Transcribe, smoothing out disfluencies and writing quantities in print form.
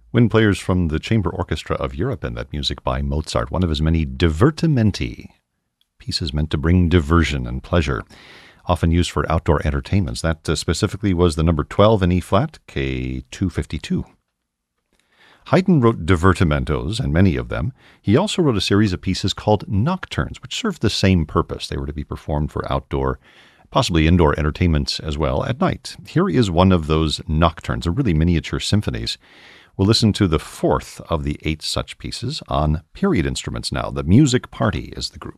Wind players from the Chamber Orchestra of Europe, and that music by Mozart, one of his many divertimenti, pieces meant to bring diversion and pleasure, often used for outdoor entertainments. That specifically was the number 12 in E-flat, K252. Haydn wrote divertimentos, and many of them. He also wrote a series of pieces called nocturnes, which served the same purpose. They were to be performed for outdoor, possibly indoor entertainments as well at night. Here is one of those nocturnes, or really miniature symphonies. We'll listen to the fourth of the 8 such pieces on period instruments now. The Music Party is the group.